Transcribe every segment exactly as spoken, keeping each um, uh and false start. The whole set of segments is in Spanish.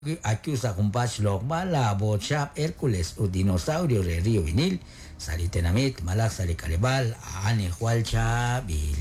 Aquí usa kumpach lokma la bochap Hércules o dinosaurio de Río Vinil, salitenamit malak salikaribal, ani hualcha bil.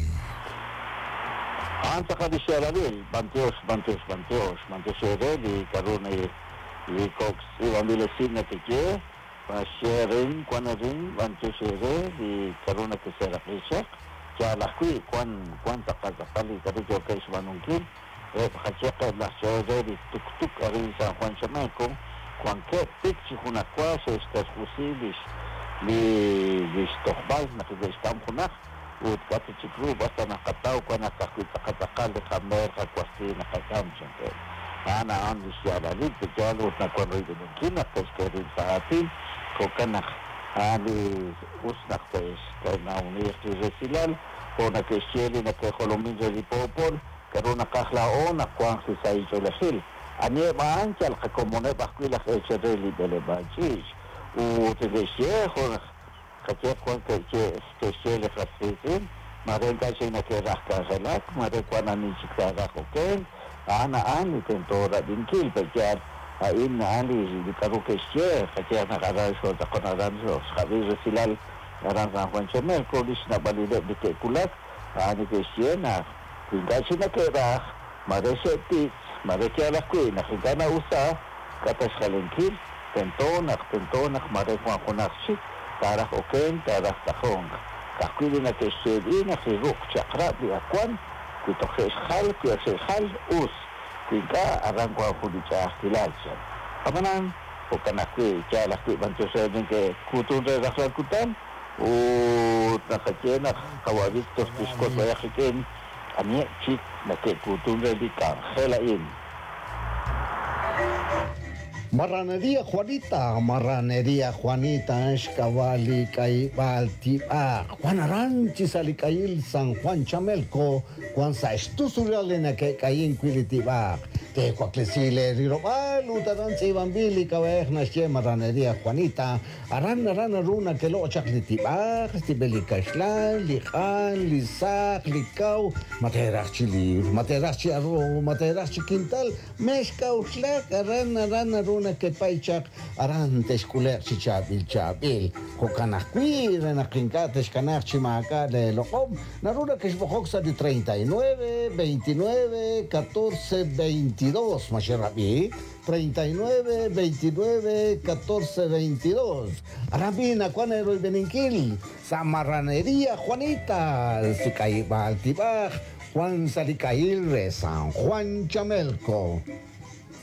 Anta ka di Sierra-Ville, Bantios, Bantios, Bantios, Bantios Sierra, di karon ay di Cox, iwan bilasin na tikye, pa sharing, kwan na rin, Bantios Sierra, di karon na kisera Prisek, kaya lakwi, kwan, kwan takatapali, kato jo kay Smanungkin, eh, pakacheka la Sierra, di tuk-tuk, arin sa Juan Chamaco, kwan ke, pik si hunakwa, sa estas husilis, di, di stokbal, nakikistam hunak, ut kati cikru basta nakataw ko nakakita-katakal de kamer kakwasti nakakamsan ko. Ana ang Sierra-Ville, pagyan ut nakwanroy din yung kinak, kerin sa atin, ko kanak, ani usnak tes, kaya naunir ti resilal, ko nakisyeli nakikolomin sa lipopol, karo nakaklao, nakwang si sa isolasil. Ani maanchal, kakomune bakwilak echereli delebachis, ut igesye, ko kaya kung kaya kasi maren kasi nakiraka salak, maren kung nanisika ko ken, ana ani tentora din kil pagkar ain na ani di karu kesye kaya nakaraso ta konaranso sabi silal naran sa Juan Chemel ko dis na balide di kulat ani kesye na tinggal sina kera mare setit mare kala ko nakigana usa katas kalenkil tentonak tentonak mare kung kunaksik tarak oken, tarak takong. Kakwili na kesedi na kiruk chakra di akwan, kutok sa iskal, kuya sa iskal, us. Kuya arang kwa kudi sa kilal siya. Kamanan, o kanakwi, kaya lakwi banto sa din ke kutun sa raklan kutan, o nakatya na kawawit tos diskot bayakikin, anye chik na ke kutun sa di kang helain. Marranería Juanita, Marranería Juanita, Escavali, Caibal, Tiba, Juan Aranchi, Salicail, San Juan Chamelco, Juan Saestusurialena, que Caín, Quilitiba, Te Cuaclesile, Rirobal, Utaran, Sibambili, Cabejna, Marranería Juanita, Aran, Aran, Aruna, que lo chaclitiba, Stibeli Cashlan, Lijan, Lizac, Licau, Materachi Lir, Materachi Arro, Materachi Quintal, Mescau, Slack, Aran, Aran, Aruna, que paychak aran teskuler si chabil chabil kokanakwi renakinkates kanak chimaka de lokom naruna que esbojoksa de treinta y nueve, veintinueve, catorce, veintidós masherabi treinta y nueve, veintinueve, catorce, veintidós arabina cuanero y beninkil Samarranería Juanita Sucaiba Altibaj Juan Salicail San Juan Chamelco.